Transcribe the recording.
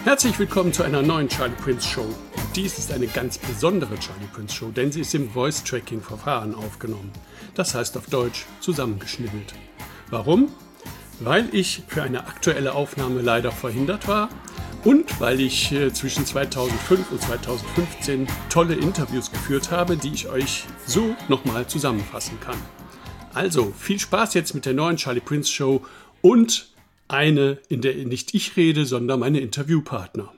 Herzlich willkommen zu einer neuen Charlie Prince Show. Dies ist eine ganz besondere Charlie Prince Show, denn sie ist im Voice-Tracking-Verfahren aufgenommen. Das heißt auf Deutsch zusammengeschnibbelt. Warum? Weil ich für eine aktuelle Aufnahme leider verhindert war und weil ich zwischen 2005 und 2015 tolle Interviews geführt habe, die ich euch so nochmal zusammenfassen kann. Also viel Spaß jetzt mit der neuen Charlie Prince Show und eine, in der nicht ich rede, sondern meine Interviewpartner.